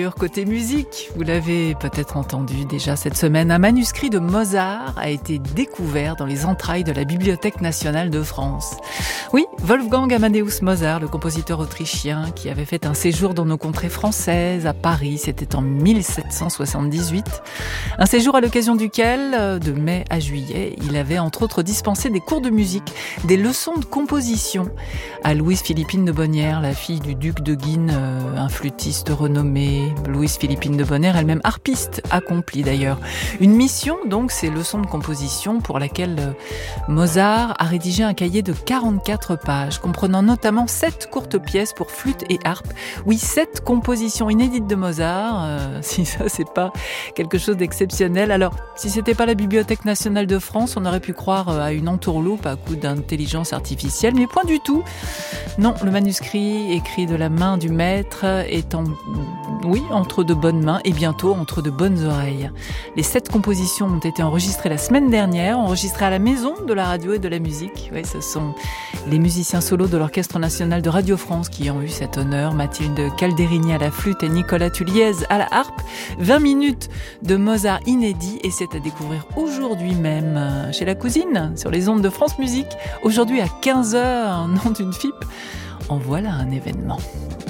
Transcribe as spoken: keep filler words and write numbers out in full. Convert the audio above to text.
Côté musique, vous l'avez peut-être entendu déjà cette semaine, un manuscrit de Mozart a été découvert dans les entrailles de la Bibliothèque nationale de France. Oui, Wolfgang Amadeus Mozart, le compositeur autrichien qui avait fait un séjour dans nos contrées françaises, à Paris, c'était en mille sept cent soixante-dix-huit. Un séjour à l'occasion duquel, de mai à juillet, il avait entre autres dispensé des cours de musique, des leçons de composition à Louise-Philippine de Bonnières, la fille du duc de Guine, un flûtiste renommé. Louise-Philippine de Bonnières, elle-même harpiste accomplie d'ailleurs. Une mission, donc, ces leçons de composition pour laquelle Mozart a rédigé un cahier de quarante-quatre pages, comprenant notamment sept courtes pièces pour flûte et harpe. Oui, sept compositions inédites de Mozart, euh, si ça c'est pas quelque chose d'exceptionnel. Alors, si c'était pas la Bibliothèque nationale de France, on aurait pu croire à une entourloupe à coup d'intelligence artificielle, mais point du tout. Non, le manuscrit écrit de la main du maître est en... Oui, entre de bonnes mains et bientôt entre de bonnes oreilles. Les sept compositions ont été enregistrées la semaine dernière, enregistrées à la Maison de la radio et de la musique. Oui, ce sont les musiciens solos de l'Orchestre national de Radio France qui ont eu cet honneur. Mathilde Calderini à la flûte et Nicolas Tulliez à la harpe. vingt minutes de Mozart inédit et c'est à découvrir aujourd'hui même chez la cousine, sur les ondes de France Musique. Aujourd'hui à quinze heures, nom d'une fipe. En voilà un événement.